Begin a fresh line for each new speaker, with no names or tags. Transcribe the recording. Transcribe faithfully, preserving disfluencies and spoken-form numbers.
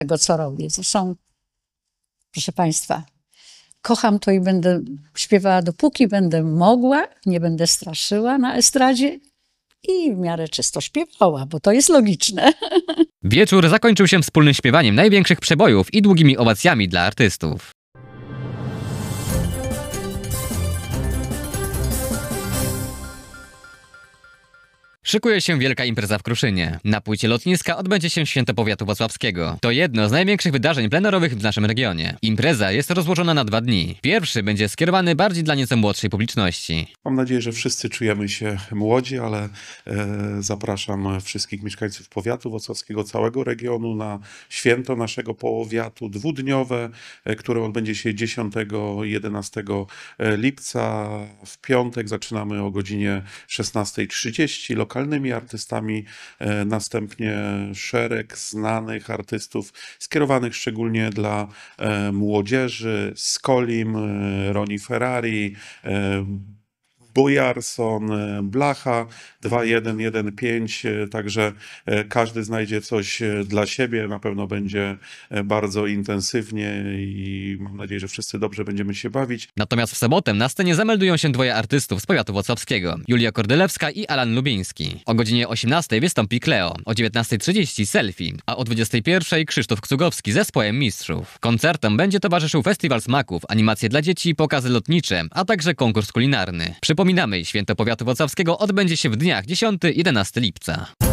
tego, co robię. To są, proszę Państwa, kocham to i będę śpiewała dopóki będę mogła, nie będę straszyła na estradzie i w miarę czysto śpiewała, bo to jest logiczne.
Wieczór zakończył się wspólnym śpiewaniem największych przebojów i długimi owacjami dla artystów. Szykuje się wielka impreza w Kruszynie. Na płycie lotniska odbędzie się Święto Powiatu Włocławskiego. To jedno z największych wydarzeń plenerowych w naszym regionie. Impreza jest rozłożona na dwa dni. Pierwszy będzie skierowany bardziej dla nieco młodszej publiczności.
Mam nadzieję, że wszyscy czujemy się młodzi, ale e, zapraszam wszystkich mieszkańców powiatu włocławskiego, całego regionu na święto naszego powiatu dwudniowe, e, które odbędzie się dziesiątego i jedenastego lipca. W piątek zaczynamy o godzinie szesnastej trzydzieści. Lokalnymi artystami, e, następnie szereg znanych artystów skierowanych szczególnie dla e, młodzieży, Skolim, e, Roni Ferrari, e, Bojarson, Blacha, dwa jeden jeden pięć, także każdy znajdzie coś dla siebie, na pewno będzie bardzo intensywnie i mam nadzieję, że wszyscy dobrze będziemy się bawić.
Natomiast w sobotę na scenie zameldują się dwoje artystów z powiatu włocławskiego, Julia Kordelewska i Alan Lubiński. O godzinie osiemnastej wystąpi Kleo, o dziewiętnastej trzydzieści Selfie, a o dwudziestej pierwszej Krzysztof Kcugowski z zespołem Mistrzów. Koncertom będzie towarzyszył festiwal smaków, animacje dla dzieci, pokazy lotnicze, a także konkurs kulinarny. Przypominamy, Święto Powiatu Włocławskiego odbędzie się w dniach dziesiątego do jedenastego lipca.